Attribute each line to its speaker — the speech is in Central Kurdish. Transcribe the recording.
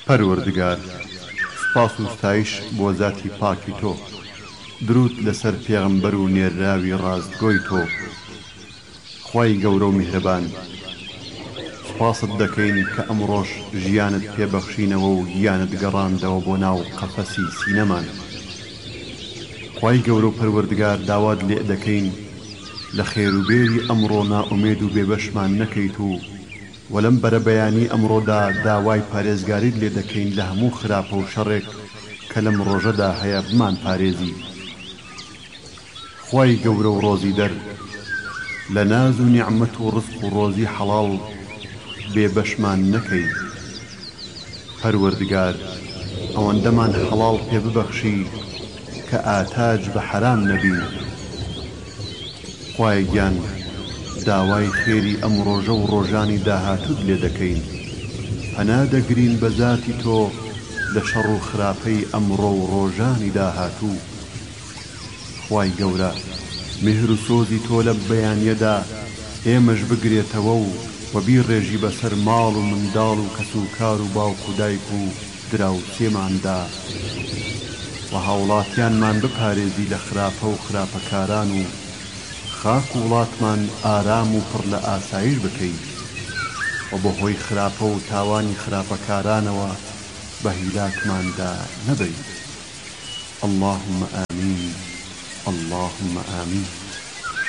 Speaker 1: پەروەردگار، سپاس و ستایش بۆ زاتی پاکی تۆ، درود لەسەر پێغەمبەر و نێراوی ڕاستگۆی تۆ. خوای گەورە و میهرەبان، سپاست دەکەین کە ئەمڕۆژ ژیانت پێبەخشینەوە و گیانت گەڕاندەوە بۆ ناو قەفەسی سینەمان. خوای گەورە و پەروەردگار، داوات لێ دەکەین لە خێروبێری ئەمڕۆ نائومێد و بێبەشمان نەکەیت و وەلەم بەرەبەیانی ئەمڕۆدا داوای پارێزگاریت لێ دەکەین لە هەموو خراپە و شەڕێک کە لەم ڕۆژەدا هەیە بمان پارێزی. خوای گەورە و ڕۆزی دەر، لە ناز و نیعمەت و ڕزق و ڕۆزی حەڵاڵ بێبەشمان نەکەی. پەروەردگار، ئەوەندەمان حەڵاڵ پێ ببەخشی کە ئاتاج بە حەرام نەبی. خوای گیان، داوای خێری ئەم ڕۆژە و ڕۆژانی داهاتوت لێ دەکەین. پەنا دەگرین بە زاتی تۆ لە شەڕ و خراپەی ئەمڕۆ و ڕۆژانی داهاتوو. خوای گەورە، میهر و سۆزی تۆ لە بەیانیەدا ئێمەش بگرێتەوە و وەبیڕێژی بەسەر ماڵ و منداڵ و کەس و کار و باوک و دایک و دراوسێماندا و هاوڵاتیانمان بپارێزی لە خراپە و خراپەکاران و خاک و وڵاتمان ئارام و پڕ لە ئاسایش بکەی و بە هۆی خراپە و تاوانی خراپەکارانەوە بە هیلاکماندا نەبەی. اللهم آمین، اللهم آمین.